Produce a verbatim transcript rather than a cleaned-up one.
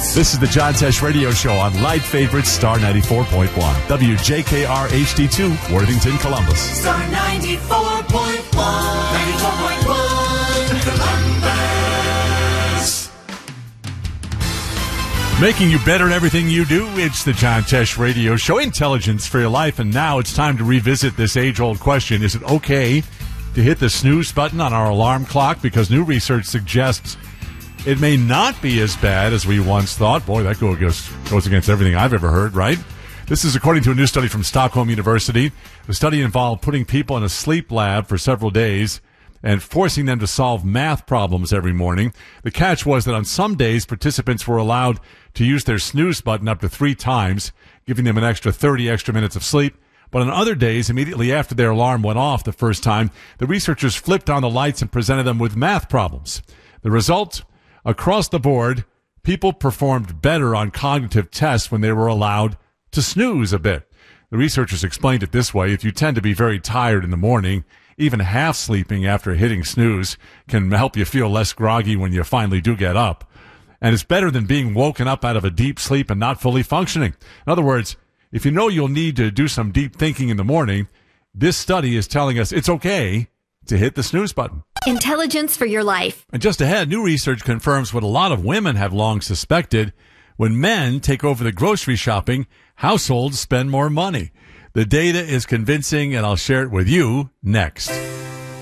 This is the John Tesh Radio Show on Light Favorite Star ninety-four point one. W J K R H D two, Worthington, Columbus. Star ninety-four point one. ninety-four point one, Columbus. Making you better at everything you do. It's the John Tesh Radio Show. Intelligence for your life. And now it's time to revisit this age-old question. Is it okay to hit the snooze button on our alarm clock? Because new research suggests it may not be as bad as we once thought. Boy, that goes, goes against everything I've ever heard, right? This is according to a new study from Stockholm University. The study involved putting people in a sleep lab for several days and forcing them to solve math problems every morning. The catch was that on some days, participants were allowed to use their snooze button up to three times, giving them an extra thirty extra minutes of sleep. But on other days, immediately after their alarm went off the first time, the researchers flipped on the lights and presented them with math problems. The result? Across the board, people performed better on cognitive tests when they were allowed to snooze a bit. The researchers explained it this way. If you tend to be very tired in the morning, even half sleeping after hitting snooze can help you feel less groggy when you finally do get up. And it's better than being woken up out of a deep sleep and not fully functioning. In other words, if you know you'll need to do some deep thinking in the morning, this study is telling us it's okay to hit the snooze button. Intelligence for your life. And just ahead, new research confirms what a lot of women have long suspected. When men take over the grocery shopping, households spend more money. The data is convincing, and I'll share it with you next.